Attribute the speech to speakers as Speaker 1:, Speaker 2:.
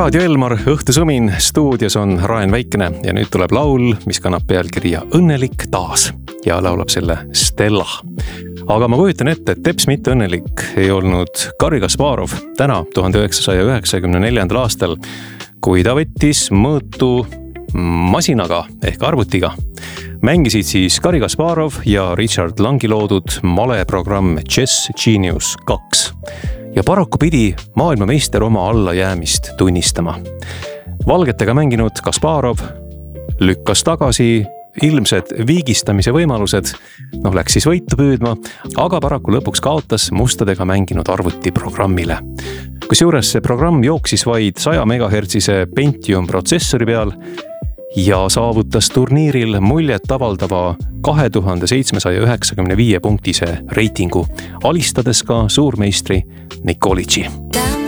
Speaker 1: Raadio Elmar, õhtusumin, stuudios on Raen Väikene ja nüüd tuleb laul, mis kannab pealkirja Õnnelik taas ja laulab selle Stella. Aga ma kujutan ette, et teps mitte õnnelik ei olnud Garri Kasparov täna 1994. aastal, kui ta võttis mõõtu masinaga ehk arvutiga. Mängisid siis Garri Kasparov ja Richard Langi loodud maleprogramm Chess Genius 2. Ja paraku pidi maailmameister oma allajäämist tunnistama. Valgetega mänginud Kasparov lükkas tagasi ilmsed viigistamise võimalused, läks siis võitu püüdma, aga paraku lõpuks kaotas mustadega mänginud arvutiprogrammile. Kusjuures see programm jooksis vaid 100 MHz Pentium protsessori peal ja saavutas turniiril muljet avaldava 2795 punktise reitingu, alistades ka suurmeistri Nikolici.